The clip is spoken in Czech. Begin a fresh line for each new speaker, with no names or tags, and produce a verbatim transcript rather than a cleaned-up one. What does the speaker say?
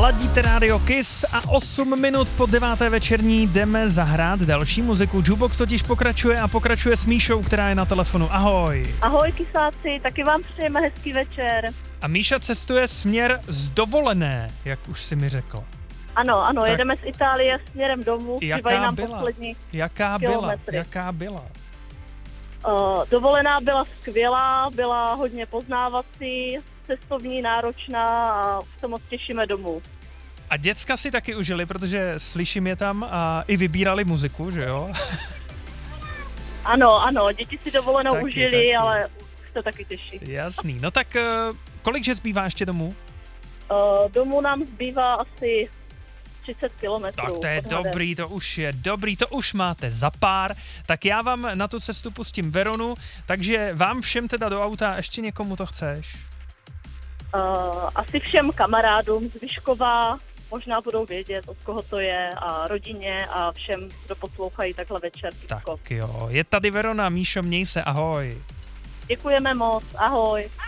Ladíte Radio Kiss a osm minut po deváté večerní jdeme zahrát další muziku. Jukebox totiž pokračuje a pokračuje s Míšou, která je na telefonu. Ahoj.
Ahoj kysáci, taky vám přejeme hezký večer.
A Míša cestuje směr z dovolené, jak už si mi řekl.
Ano, ano,
tak
jedeme z Itálie směrem domů, zbývají nám
byla?
poslední
Jaká
kilometry.
byla? Jaká byla?
Uh, dovolená byla skvělá, byla hodně poznávací, cestovní, náročná a se moc těšíme domů.
A děcka si taky užili, protože slyším je tam a i vybírali muziku, že jo?
Ano, ano, děti si dovolenou
taky,
užili,
taky.
ale už se taky těší.
Jasný, no tak uh, kolikže zbývá ještě domů?
Uh, domů nám zbývá asi třicet kilometrů.
Tak to je dobrý, to už je dobrý, to už máte za pár. Tak já vám na tu cestu pustím Veronu, takže vám všem teda do auta, ještě někomu to chceš?
Uh, asi všem kamarádům z Vyškova, možná budou vědět, od koho to je, a rodině a všem, kdo poslouchají takhle večer.
Tak jo, je tady Verona, Míšo, měj se, ahoj.
Děkujeme moc, ahoj.